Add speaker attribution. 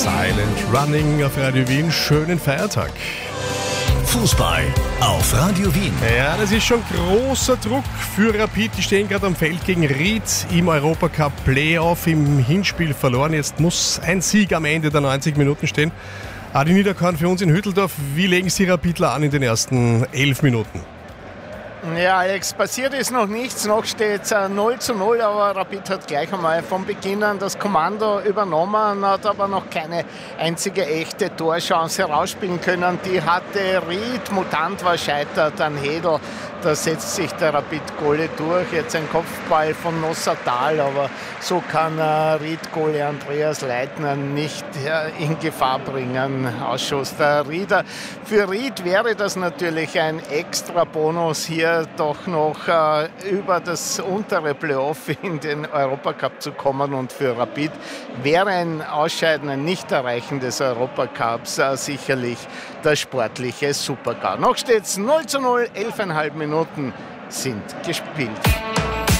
Speaker 1: Silent Running auf Radio Wien. Schönen Feiertag.
Speaker 2: Fußball auf Radio Wien.
Speaker 1: Ja, das ist schon großer Druck für Rapid. Die stehen gerade am Feld gegen Ried im Europacup Playoff, im Hinspiel verloren. Jetzt muss ein Sieg am Ende der 90 Minuten stehen. Adi Niederkorn für uns in Hütteldorf. Wie legen Sie Rapidler an in den ersten 11 Minuten?
Speaker 3: Ja, Alex, passiert ist noch nichts. Noch steht es 0:0, aber Rapid hat gleich einmal von Beginn an das Kommando übernommen, hat aber noch keine einzige echte Torchance herausspielen können. Die hatte Ried, Mutant war scheitert an Hedl. Da setzt sich der Rapid-Goalie durch. Jetzt ein Kopfball von Nossatal, aber so kann Ried-Goalie Andreas Leitner nicht in Gefahr bringen. Ausschuss der Rieder. Für Ried wäre das natürlich ein extra Bonus, hier doch noch über das untere Playoff in den Europacup zu kommen. Und für Rapid wäre ein Ausscheiden, ein Nicht-Erreichen des Europacups sicherlich der sportliche Super-GAU. Noch steht es 0:0, 11,5 Minuten sind gespielt.